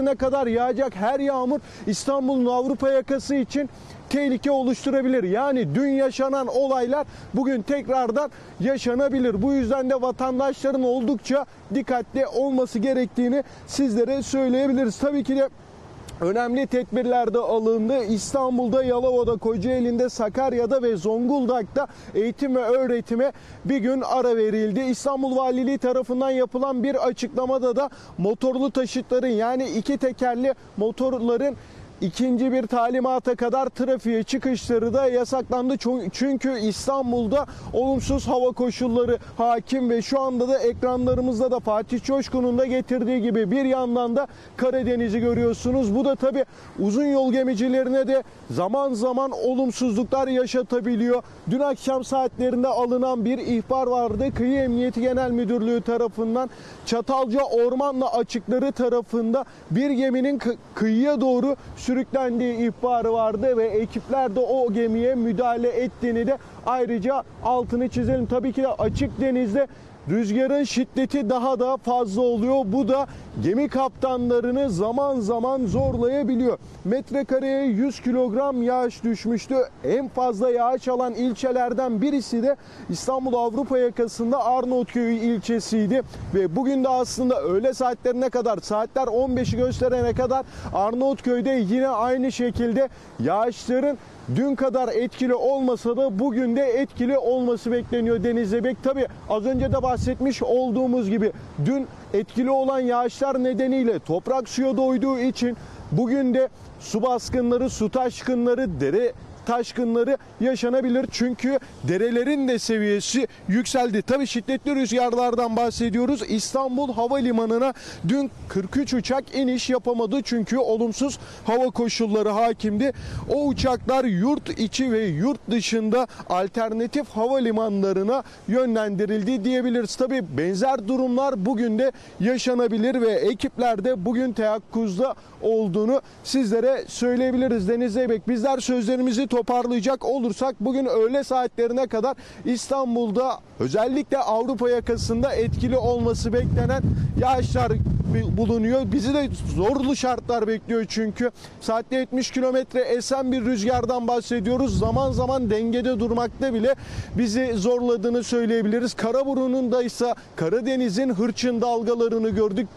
saatlerine kadar yağacak her yağmur İstanbul'un Avrupa yakası için tehlike oluşturabilir. Yani dün yaşanan olaylar bugün tekrardan yaşanabilir. Bu yüzden de vatandaşların oldukça dikkatli olması gerektiğini sizlere söyleyebiliriz. Tabii ki de önemli tedbirler de alındı. İstanbul'da, Yalova'da, Kocaeli'nde, Sakarya'da ve Zonguldak'ta eğitim ve öğretime bir gün ara verildi. İstanbul Valiliği tarafından yapılan bir açıklamada da motorlu taşıtların, yani iki tekerli motorların İkinci bir talimata kadar trafiğe çıkışları da yasaklandı. Çünkü İstanbul'da olumsuz hava koşulları hakim ve şu anda da ekranlarımızda da Fatih Coşkun'un da getirdiği gibi bir yandan da Karadeniz'i görüyorsunuz. Bu da tabii uzun yol gemicilerine de zaman zaman olumsuzluklar yaşatabiliyor. Dün akşam saatlerinde alınan bir ihbar vardı. Kıyı Emniyeti Genel Müdürlüğü tarafından Çatalca Ormanlı açıkları tarafında bir geminin kıyıya doğru sürüklendiği ihbarı vardı ve ekipler de o gemiye müdahale ettiğini de ayrıca altını çizelim. Tabii ki de açık denizde rüzgarın şiddeti daha da fazla oluyor. Bu da gemi kaptanlarını zaman zaman zorlayabiliyor. Metrekareye 100 kilogram yağış düşmüştü. En fazla yağış alan ilçelerden birisi de İstanbul Avrupa yakasında Arnavutköy ilçesiydi. Ve bugün de aslında öğle saatlerine kadar, saatler 15'i gösterene kadar Arnavutköy'de yine aynı şekilde yağışların dün kadar etkili olmasa da bugün de etkili olması bekleniyor Deniz Zeybek. Tabii az önce de bahsetmiş olduğumuz gibi dün etkili olan yağışlar nedeniyle toprak suya doyduğu için bugün de su baskınları, su taşkınları, dere taşkınları yaşanabilir. Çünkü derelerin de seviyesi yükseldi. Tabii şiddetli rüzgarlardan bahsediyoruz. İstanbul Havalimanı'na dün 43 uçak iniş yapamadı. Çünkü olumsuz hava koşulları hakimdi. O uçaklar yurt içi ve yurt dışında alternatif havalimanlarına yönlendirildi diyebiliriz. Tabii benzer durumlar bugün de yaşanabilir ve ekipler de bugün teyakkuzda olduğunu sizlere söyleyebiliriz. Deniz Zeybek, bizler sözlerimizi toparlayacak olursak bugün öğle saatlerine kadar İstanbul'da özellikle Avrupa yakasında etkili olması beklenen yağışlar bulunuyor. Bizi de zorlu şartlar bekliyor çünkü saatte 70 kilometre esen bir rüzgardan bahsediyoruz. Zaman zaman dengede durmakta bile bizi zorladığını söyleyebiliriz. Karaburun'unda ise Karadeniz'in hırçın dalgalarını gördük.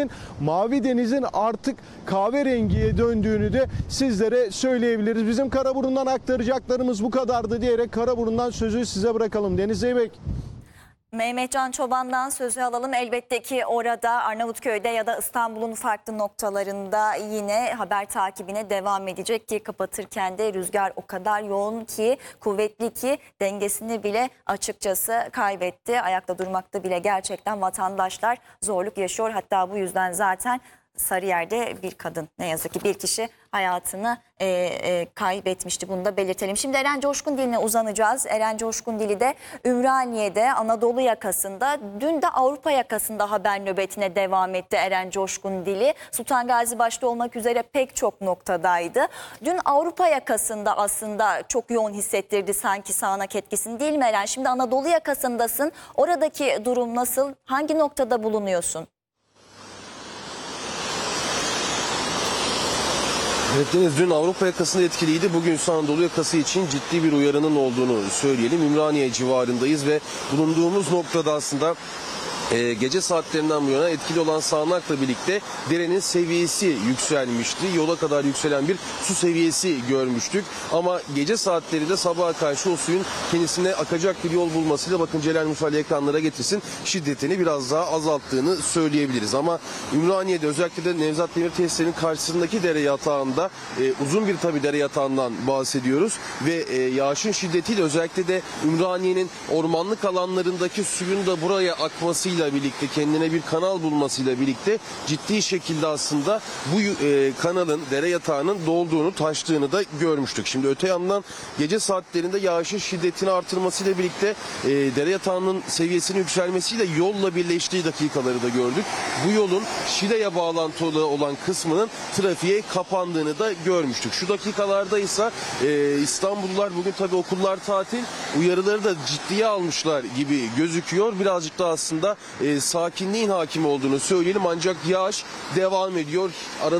Mavi denizin artık kahverengiye döndüğünü de sizlere söyleyebiliriz. Bizim Karaburun'dan aktaracaklarımız bu kadardı diyerek Karaburun'dan sözü size bırakalım. Deniz Zeybek. Mehmetcan Çoban'dan sözü alalım. Elbette ki orada Arnavutköy'de ya da İstanbul'un farklı noktalarında yine haber takibine devam edecek ki kapatırken de rüzgar o kadar yoğun ki, kuvvetli ki dengesini bile açıkçası kaybetti. Ayakta durmakta bile gerçekten vatandaşlar zorluk yaşıyor. Hatta bu yüzden zaten Sarıyer'de bir kadın, ne yazık ki bir kişi hayatını kaybetmişti. Bunu da belirtelim. Şimdi Eren Coşkundil'ine uzanacağız. Eren Coşkundil'i de Ümraniye'de, Anadolu yakasında, dün de Avrupa yakasında haber nöbetine devam etti Eren Coşkundil'i. Sultan Gazi başta olmak üzere pek çok noktadaydı. Dün Avrupa yakasında aslında çok yoğun hissettirdi sanki sağanak etkisini, değil mi Eren? Şimdi Anadolu yakasındasın. Oradaki durum nasıl? Hangi noktada bulunuyorsun? Evet Deniz, dün Avrupa yakasında etkiliydi. Bugün Anadolu yakası için ciddi bir uyarının olduğunu söyleyelim. Ümraniye civarındayız ve bulunduğumuz noktada aslında gece saatlerinden bu yana etkili olan sağanakla birlikte derenin seviyesi yükselmişti. Yola kadar yükselen bir su seviyesi görmüştük. Ama gece saatlerinde sabaha karşı o suyun kendisine akacak bir yol bulmasıyla, bakın Celal Musali ekranlara getirsin, şiddetini biraz daha azalttığını söyleyebiliriz. Ama Ümraniye'de özellikle de Nevzat Demir tesislerinin karşısındaki dere yatağında uzun bir tabi dere yatağından bahsediyoruz. Ve yağışın şiddetiyle özellikle de Ümraniye'nin ormanlık alanlarındaki suyun da buraya akmasıyla birlikte, kendine bir kanal bulmasıyla birlikte ciddi şekilde aslında bu kanalın, dere yatağının dolduğunu, taştığını da görmüştük. Şimdi öte yandan gece saatlerinde yağışın şiddetini artırmasıyla birlikte dere yatağının seviyesinin yükselmesiyle yolla birleştiği dakikaları da gördük. Bu yolun Şile'ye bağlantılı olan kısmının trafiğe kapandığını da görmüştük. Şu dakikalarda ise İstanbullular, bugün tabii okullar tatil, uyarıları da ciddiye almışlar gibi gözüküyor. Birazcık da aslında sakinliğin hakim olduğunu söyleyelim, ancak yağış devam ediyor.